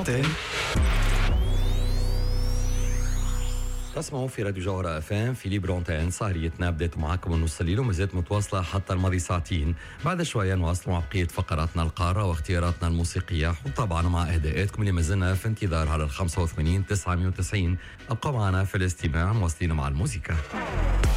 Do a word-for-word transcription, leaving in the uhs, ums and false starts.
Antenne. اسمعوا في راديو جوهرة اف ام في ليبر أونتين. سهريتنا بدأت معاكم النص الليل وما زالت متواصلة حتى الماضي ساعتين. بعد شوية نواصل مع بقية فقراتنا القارة واختياراتنا الموسيقية، وطبعا مع اهداءاتكم اللي ما زلنا في انتظار على ال خمسة وثمانين تسعمية وتسعين. ابقوا معنا في الاستماع، مواصلين مع الموسيقى.